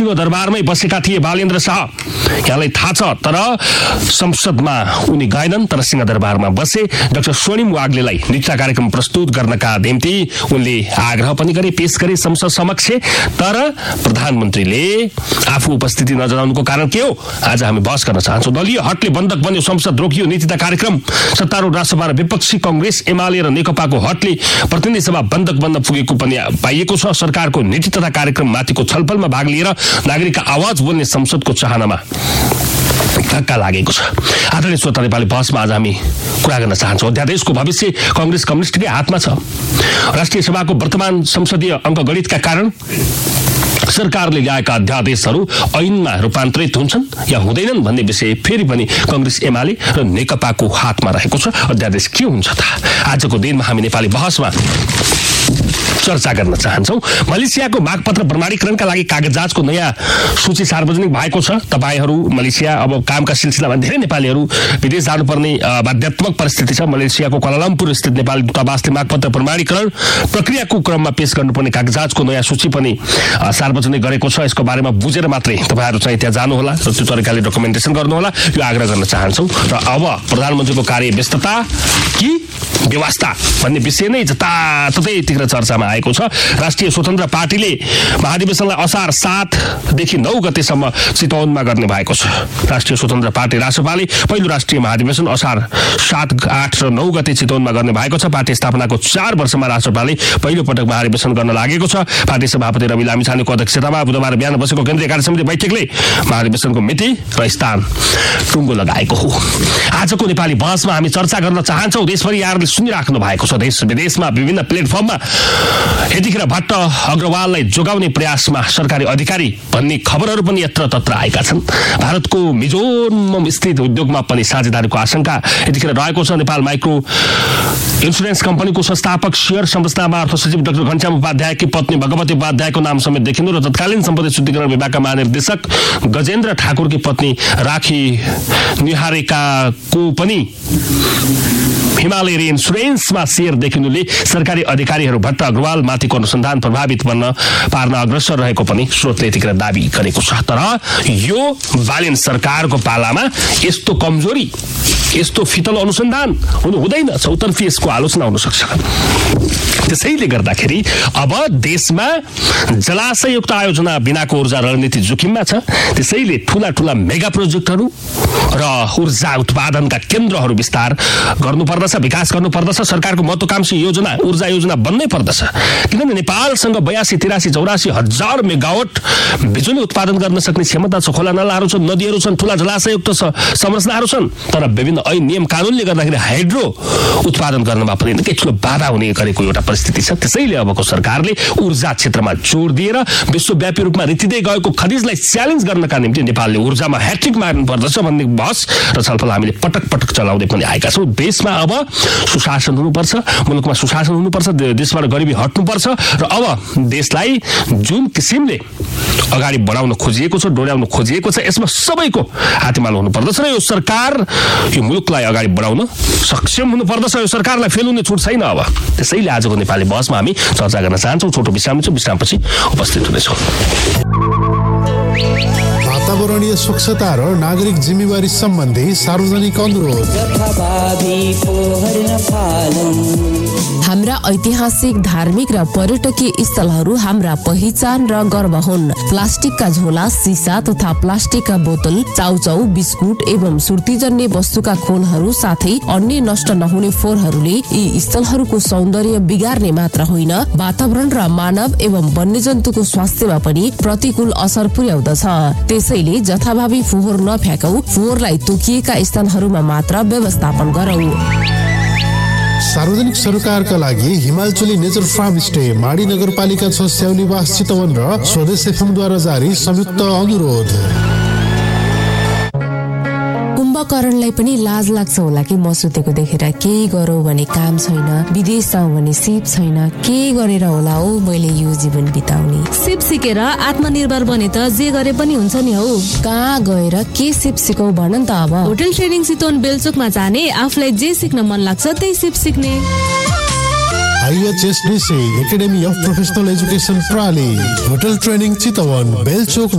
सिंहदरबारमै बसेका थिए बालेन्द्र शाह। यहाँलाई थाहा छ, तर संसदमा उनी गएनन्, तर सिंहदरबारमा बसे। डाक्टर स्वर्णिम वाग्लेलाई नृत्य कार्यक्रम प्रस्तुत गर्नका निम्ति उनले आग्रह पनि गरे, पेश गरे संसद समक्ष। तर प्रधानमन्त्रीले आफू उपस्थिति नजनाउनुको कारण के हो, आज हामी बहस गर्न चाहन्छौँ। दलीय हटले बन्धक बन्यो, संसद रोकियो नीति तथा कार्यक्रम। सत्तारूढ राष्ट्रसभा र विपक्षी कांग्रेस, एमाले र नेकपाको हटले प्रतिनिधि सभा बन्धक बन्न पुगेको पनि पाइएको छ। सरकारको नीति तथा कार्यक्रम माथिको छलफलमा भाग लिएर नागरिकका आवाज बोल्ने संसदको चाहनामा धक्का लागेको छ। आदरणीय श्रोता, नेपाली बहसमा आज हामी कुरा गर्न चाहन्छौँ। अध्यादेशको भविष्य कांग्रेस कम्युनिस्टकै हातमा छ। राष्ट्रिय सभाको वर्तमान संसदीय अङ्कगणितका कारण सरकारले ल्याएका अध्यादेशहरू ऐनमा रूपान्तरित हुन्छन् या हुँदैनन् भन्ने विषय फेरि पनि कांग्रेस, एमाले र नेकपाको हातमा रहेको छ। अध्यादेश के हुन्छ त? आजको दिनमा हामी नेपाली बहसमा चर्चा गर्न चाहन्छौँ। मलेसियाको मागपत्र प्रमाणीकरणका लागि कागजातको नयाँ सूची सार्वजनिक भएको छ। तपाईहरू मलेसिया अब कामका सिलसिलामा धेरै नेपालीहरू विदेश जानुपर्ने बाध्यात्मक परिस्थिति छ। मलेसियाको क्वालालम्पुर स्थित नेपाली दूतावासले मागपत्र प्रमाणीकरण प्रक्रियाको क्रममा पेश गर्नुपर्ने कागजातको नयाँ सूची पनि सार्वजनिक गरेको छ। यसको बारेमा बुझेर मात्रै तपाईँहरू चाहिँ त्यहाँ जानुहोला र त्यो तरिकाले डकुमेन्टेसन गर्नुहोला, यो आग्रह गर्न चाहन्छौँ। र अब प्रधानमन्त्रीको कार्य व्यस्तता कि व्यवस्था भन्ने विषय नै जताततैतिर चर्चामा आएको छ। राष्ट्रिय स्वतन्त्र पार्टीले महाधिवेशनलाई असार 7 देखि 9 गतेसम्म चितवनमा गर्ने भएको छ। राष्ट्रिय स्वतन्त्र पार्टी रासपाले पहिलो राष्ट्रिय महाधिवेशन असार 7, 8 र 9 गते चितवनमा गर्ने भएको छ। पार्टी स्थापनाको 4 वर्षमा रासपाले पहिलो पटक महाधिवेशन गर्न लागेको छ। पार्टी सभापति रवि लामिछानेको अध्यक्षतामा बुधबार बिहान बसेको केन्द्रीय कार्य समिति बैठकले महाधिवेशनको मिति र स्थान टुङ्गो लगाएको हो। आजको नेपाली बहसमा हामी चर्चा गर्न चाहन्छौँ। देशभरि यहाँहरूले सुनिराख्नु भएको छ, देश विदेशमा विभिन्न प्लेटफर्ममा यतिखेर भट्ट अग्रवाललाई जोगाउने प्रयासमा सरकारी अधिकारी भन्ने खबरहरू पनि यत्रतत्र आएका छन्। भारतको मिजोरम स्थित उद्योगमा पनि साझेदारीको आशंका यतिखेर रहेको छ। नेपाल माइक्रो इन्सुरेन्स कम्पनीको संस्थापक शेयर संरचनामा अर्थ सचिव डाक्टर घनश्याम उपाध्यायकी पत्नी भगवती उपाध्यायको नाम समेत देखिनु र तत्कालीन सम्पत्ति शुद्धिकरण विभागका महानिर्देशक गजेन्द्र ठाकुरकी पत्नी राखी निहारेकाको पनि हिमालय इन्सुरेन्समा शेयर देखिनुले सरकारी अधिकारीहरू भट्ट अग्रवाल माथिको अनुसन्धान प्रभावित पार्न अग्रसर रहेको पनि स्रोतले यतिखेर दावी गरेको छ। तर यो बालेन सरकारको पालामा यस्तो कमजोरी, यस्तो फितलो अनुसन्धान हुनु हुँदैन। चौतर्फी यसको आलोचना हुन सक्छ। त्यसैले गर्दाखेरि अब देशमा जलाशययुक्त आयोजना बिनाको ऊर्जा रणनीति जोखिममा छ। त्यसैले ठूला ठूला मेगा प्रोजेक्टहरू र ऊर्जा उत्पादनका केन्द्रहरू विस्तार गर्नुपर्दछ, विकास गर्नुपर्दछ। सरकारको महत्वाकांक्षी योजना ऊर्जा योजना बन्नै पर्दछ, किनभने नेपालसँग 82, 83, 84 हजार मेगावाट बिजुली उत्पादन गर्न सक्ने क्षमता छ। खोला नालाहरू छन्, नदीहरू छन्, ठूला जलाशययुक्त संरचनाहरू छन्। तर विभिन्न ऐन नियम कानूनले गर्दाखेरि हाइड्रो उत्पादन गर्नमा पनि निकै ठूलो बाधा हुने गरेको एउटा परिस्थिति छ। त्यसैले अबको सरकारले ऊर्जा क्षेत्रमा जोड दिएर विश्वव्यापी रूपमा रित्तिँदै गएको खनिजलाई च्यालेन्ज गर्नका निम्ति नेपालले ऊर्जामा ह्याट्रिक मार्नु पर्दछ भन्ने बहस र छलफल हामीले पटक पटक चलाउँदै पनि आएका छौँ। देशमा अब सुशासन हुनुपर्छ, मुलुकमा सुशासन हुनुपर्छ, देशबाट गरिबी हट्नुपर्छ र अब देशलाई जुन किसिमले अगाडि बढाउन खोजिएको छ, डोर्याउन खोजिएको छ, यसमा सबैको हातेमालो हुनुपर्दछ र यो सरकार यो मुलुकलाई अगाडि बढाउन सक्षम हुनुपर्दछ। यो सरकारलाई फेल हुने छुट छैन। अब त्यसैले आजको नेपाली बहसमा हामी चर्चा गर्न चाहन्छौँ। छोटो विश्राम छ, विश्रामपछि उपस्थित हुनेछौँ। वातावरणीय स्वच्छता र नागरिक जिम्मेवारी सम्बन्धी सार्वजनिक अनुरोध। हाम्रा ऐतिहासिक, धार्मिक र पर्यटकीय स्थलहरू हाम्रा पहिचान र गर्व हुन्। प्लास्टिकका झोला, सिसा तथा प्लास्टिकका बोतल, चाउचाउ, बिस्कुट एवं सुर्तीजन्य वस्तुका खोलहरू साथै अन्य नष्ट नहुने फोहोरहरूले यी स्थलहरूको सौन्दर्य बिगार्ने मात्र होइन, वातावरण र मानव एवं वन्यजन्तुको स्वास्थ्यमा पनि प्रतिकूल असर पुर्याउँदछ। त्यसैले जथाभावी फोहोर नफ्याँकौ, फोहोरलाई तोकिएका स्थानहरूमा मात्र व्यवस्थापन गरौँ। सार्वजनिक सरोकारका लागि हिमालचली नेचर फार्म स्टे, माडी नगरपालिका 6, स्याउलीवास, चितवन र स्वदेश एफएमद्वारा जारी संयुक्त अनुरोध। कुम्भकरणलाई पनि लाज लाग्छ होला कि म सुतेको देखेर केही गरौँ भने काम छैन, विदेश जाउँ भने सिप छैन, के गरेर होला हो मैले यो जीवन बिताउने। सिप सिकेर आत्मनिर्भर बने त जे गरे पनि हुन्छ नि हौ। कहाँ गएर के सिप सिकौ भन त। अब होटल ट्रेनिङ चितवन बेलचोकमा जाने, आफूलाई जे सिक्न मन लाग्छ त्यही सिप सिक्ने। IHSDC academy of professional education प्राली, hotel training Chitwan, बेलचोक